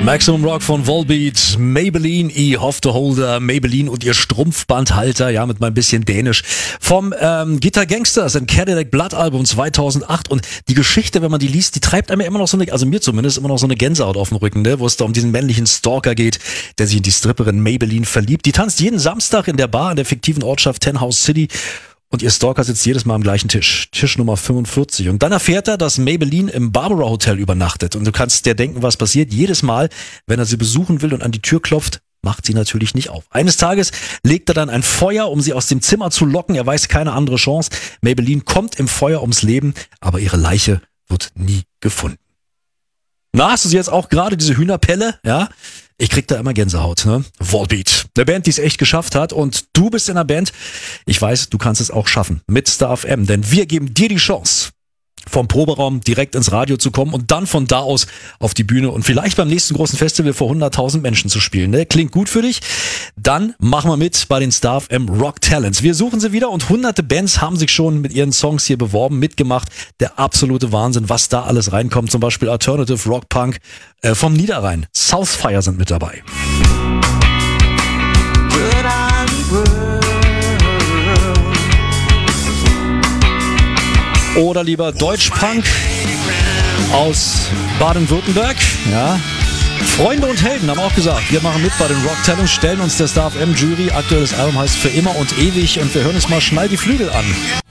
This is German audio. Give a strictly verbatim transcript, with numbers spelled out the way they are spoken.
Maximum Rock von Volbeat, Maybelline, I Have to Holder, Maybelline und ihr Strumpfbandhalter, ja, mit mal ein bisschen Dänisch. Vom ähm, Guitar Gangsters, ein Cadillac Blood Album zweitausendacht, und die Geschichte, wenn man die liest, die treibt einem immer noch so eine, also mir zumindest, immer noch so eine Gänsehaut auf dem Rücken, ne, wo es da um diesen männlichen Stalker geht, der sich in die Stripperin Maybelline verliebt. Die tanzt jeden Samstag in der Bar in der fiktiven Ortschaft Ten House City. Und ihr Stalker sitzt jedes Mal am gleichen Tisch. Tisch Nummer fünfundvierzig. Und dann erfährt er, dass Maybelline im Barbara Hotel übernachtet. Und du kannst dir denken, was passiert. Jedes Mal, wenn er sie besuchen will und an die Tür klopft, macht sie natürlich nicht auf. Eines Tages legt er dann ein Feuer, um sie aus dem Zimmer zu locken. Er weiß keine andere Chance. Maybelline kommt im Feuer ums Leben, aber ihre Leiche wird nie gefunden. Na, hast du sie jetzt auch gerade, diese Hühnerpelle? Ja? Ich krieg da immer Gänsehaut, ne? Volbeat. Eine Band, die es echt geschafft hat, und du bist in der Band. Ich weiß, du kannst es auch schaffen. Mit Star F M, denn wir geben dir die Chance, vom Proberaum direkt ins Radio zu kommen und dann von da aus auf die Bühne und vielleicht beim nächsten großen Festival vor hunderttausend Menschen zu spielen. Ne? Klingt gut für dich? Dann machen wir mit bei den Star F M Rock Talents. Wir suchen sie wieder, und hunderte Bands haben sich schon mit ihren Songs hier beworben, mitgemacht. Der absolute Wahnsinn, was da alles reinkommt. Zum Beispiel Alternative Rock Punk äh, vom Niederrhein. Southfire sind mit dabei. Oder lieber Deutschpunk aus Baden-Württemberg. Ja. Freunde und Helden haben auch gesagt, wir machen mit bei den Rock Talents, stellen uns der Star F M Jury. Aktuelles Album heißt Für immer und ewig, und wir hören uns mal Schnall die Flügel an.